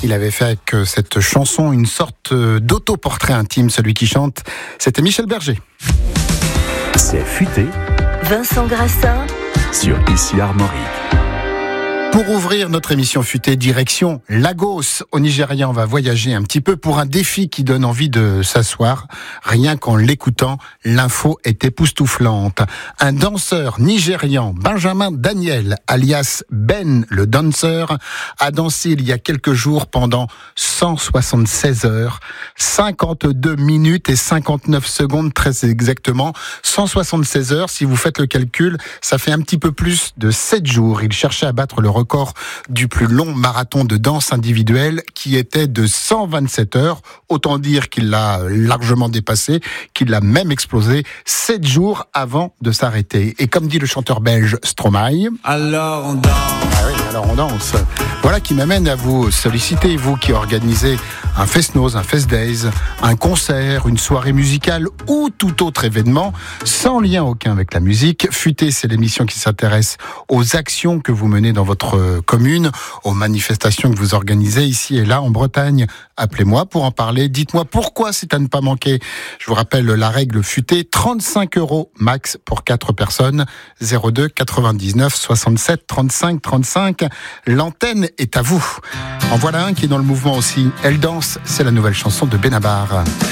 Il avait fait avec cette chanson une sorte d'autoportrait intime, celui qui chante. C'était Michel Berger. C'est futé. Vincent Grassin Sur Ici Armorique. Pour ouvrir notre émission futée, direction Lagos, au Nigeria, on va voyager un petit peu pour un défi qui donne envie de s'asseoir. Rien qu'en l'écoutant, l'info est époustouflante. Un danseur nigérian, Benjamin Daniel, alias Ben le danseur, a dansé il y a quelques jours pendant 176 heures, 52 minutes et 59 secondes très exactement. 176 heures, si vous faites le calcul, ça fait un petit peu plus de 7 jours. Il cherchait à battre le record du plus long marathon de danse individuelle qui était de 127 heures. Autant dire qu'il l'a largement dépassé, qu'il l'a même explosé 7 jours avant de s'arrêter. Et comme dit le chanteur belge Stromae, alors on danse. Ah oui, alors on danse. Voilà qui m'amène à vous solliciter, vous qui organisez un Fest-Noz, un Fest-Days, un concert, une soirée musicale ou tout autre événement, sans lien aucun avec la musique. Futé, c'est l'émission qui s'intéresse aux actions que vous menez dans votre commune, aux manifestations que vous organisez ici et là en Bretagne. Appelez-moi pour en parler. Dites-moi pourquoi c'est à ne pas manquer. Je vous rappelle la règle Futé, 35 € max pour 4 personnes. 02 99 67 35 35. L'antenne est à vous. En voilà un qui est dans le mouvement aussi. Elle danse, c'est la nouvelle chanson de Benabar.